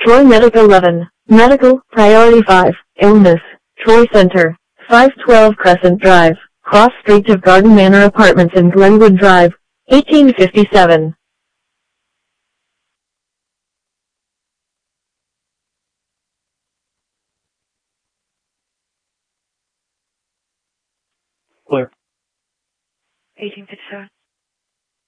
Troy Medical 11. Medical, Priority 5. Illness, Troy Center, 512 Crescent Drive, cross street of Garden Manor Apartments in Glenwood Drive, 1857. Clear. 1857.